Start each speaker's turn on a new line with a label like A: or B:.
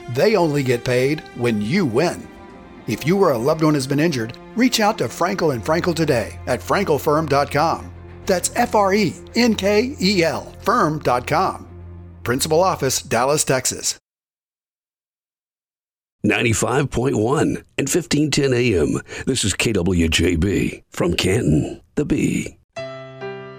A: They only get paid when you win. If you or a loved one has been injured, reach out to Frankel and Frankel today at frankelfirm.com. That's FRENKEL firm.com. Principal office, Dallas, Texas.
B: 95.1 and 1510 AM. This is KWJB from Canton, the Bee.